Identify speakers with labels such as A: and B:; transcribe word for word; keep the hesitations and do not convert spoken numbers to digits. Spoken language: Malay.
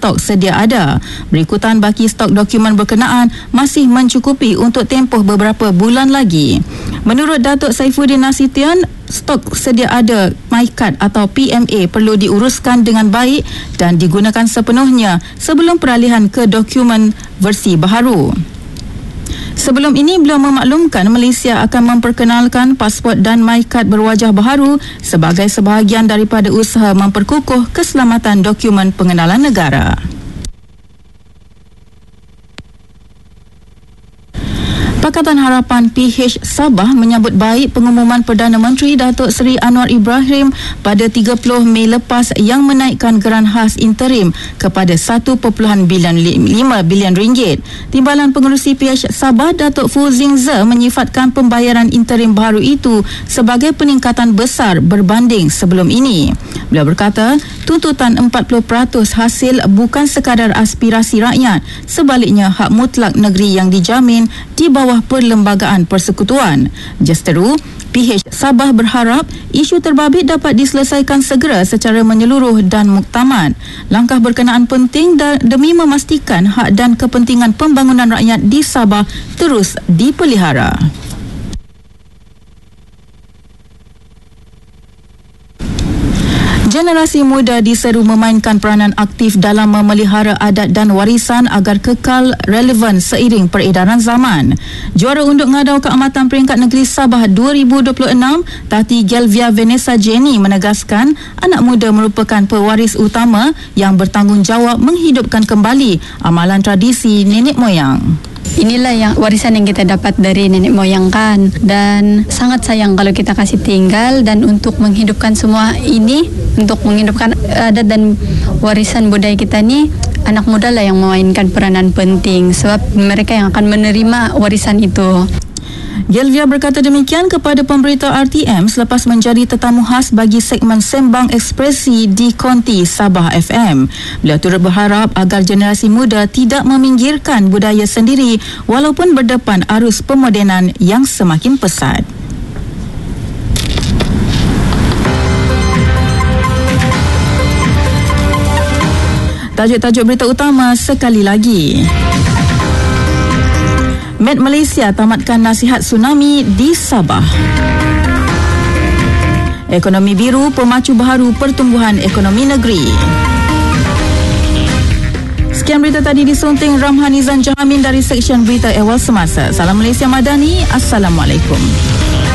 A: stok sedia ada. Berikutan, baki stok dokumen berkenaan masih mencukupi untuk tempoh beberapa bulan lagi. Menurut Datuk Saifuddin Nasution, stok sedia ada MyKad atau P M A perlu diuruskan dengan baik dan digunakan sepenuhnya sebelum peralihan ke dokumen versi baharu. Sebelum ini, beliau memaklumkan Malaysia akan memperkenalkan pasport dan MyKad berwajah baharu sebagai sebahagian daripada usaha memperkukuh keselamatan dokumen pengenalan negara. Pakatan Harapan P H Sabah menyambut baik pengumuman Perdana Menteri Datuk Seri Anwar Ibrahim pada tiga puluh Mei lepas yang menaikkan geran khas interim kepada satu perpuluhan lima bilion ringgit. Timbalan Pengerusi P H Sabah Datuk Fu Zingze menyifatkan pembayaran interim baru itu sebagai peningkatan besar berbanding sebelum ini. Beliau berkata, tuntutan empat puluh peratus hasil bukan sekadar aspirasi rakyat, sebaliknya hak mutlak negeri yang dijamin di bawah Perlembagaan Persekutuan. Justeru, P H Sabah berharap isu terbabit dapat diselesaikan segera secara menyeluruh dan muktamad. Langkah berkenaan penting da- demi memastikan hak dan kepentingan pembangunan rakyat di Sabah terus dipelihara. Generasi muda diseru memainkan peranan aktif dalam memelihara adat dan warisan agar kekal relevan seiring peredaran zaman. Juara Unduk Ngadau Keamatan Peringkat Negeri Sabah dua ribu dua puluh enam, Tati Gelvia Vanessa Jenny menegaskan anak muda merupakan pewaris utama yang bertanggungjawab menghidupkan kembali amalan tradisi nenek moyang.
B: Inilah yang warisan yang kita dapat dari nenek moyang kan, dan sangat sayang kalau kita kasih tinggal. Dan untuk menghidupkan semua ini, untuk menghidupkan adat dan warisan budaya kita ni, anak muda lah yang memainkan peranan penting sebab mereka yang akan menerima warisan itu.
A: Gelvia berkata demikian kepada pemberita R T M selepas menjadi tetamu khas bagi segmen Sembang Ekspresi di Konti Sabah F M. Beliau turut berharap agar generasi muda tidak meminggirkan budaya sendiri walaupun berdepan arus pemodenan yang semakin pesat. Tajuk-tajuk berita utama sekali lagi. Met Malaysia tamatkan nasihat tsunami di Sabah. Ekonomi biru pemacu baharu pertumbuhan ekonomi negeri. Sekian berita tadi disunting Ramhan Nizam Jahamin dari Seksyen Berita Ehwal Semasa. Salam Malaysia Madani. Assalamualaikum.